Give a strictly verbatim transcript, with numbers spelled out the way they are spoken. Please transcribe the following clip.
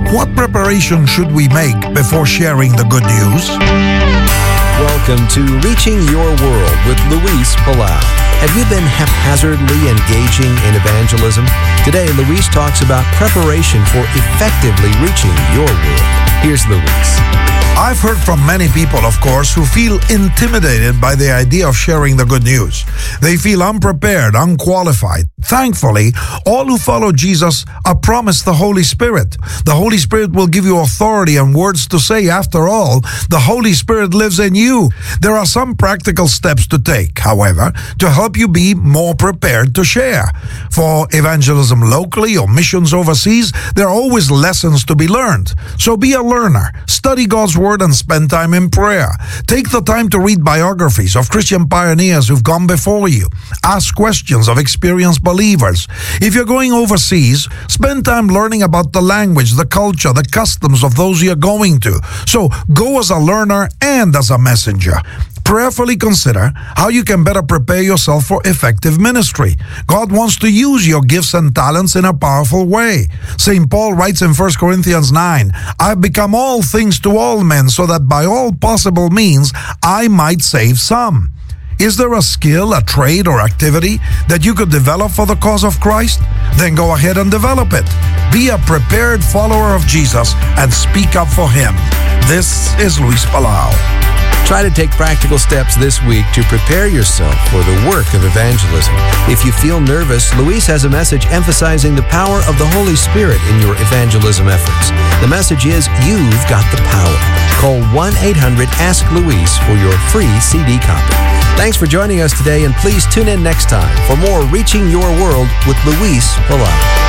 What preparation should we make before sharing the good news? Welcome to Reaching Your World with Luis Palau. Have you been haphazardly engaging in evangelism? Today, Luis talks about preparation for effectively reaching your world. Here's Luis. I've heard from many people, of course, who feel intimidated by the idea of sharing the good news. They feel unprepared, unqualified. Thankfully, all who follow Jesus are promised the Holy Spirit. The Holy Spirit will give you authority and words to say. After all, the Holy Spirit lives in you. There are some practical steps to take, however, to help you be more prepared to share. For evangelism locally or missions overseas, there are always lessons to be learned. So be a learner. Study God's Word and spend time in prayer. Take the time to read biographies of Christian pioneers who've gone before you. Ask questions of experienced believers. If you're going overseas, spend time learning about the language, the culture, the customs of those you're going to. So go as a learner and as a messenger. Prayerfully consider how you can better prepare yourself for effective ministry. God wants to use your gifts and talents in a powerful way. Saint Paul writes in First Corinthians nine, I've become all things to all men so that by all possible means I might save some. Is there a skill, a trade, or activity that you could develop for the cause of Christ? Then go ahead and develop it. Be a prepared follower of Jesus and speak up for Him. This is Luis Palau. Try to take practical steps this week to prepare yourself for the work of evangelism. If you feel nervous, Luis has a message emphasizing the power of the Holy Spirit in your evangelism efforts. The message is, you've got the power. Call one eight hundred ask Luis for your free C D copy. Thanks for joining us today, and please tune in next time for more Reaching Your World with Luis Palau.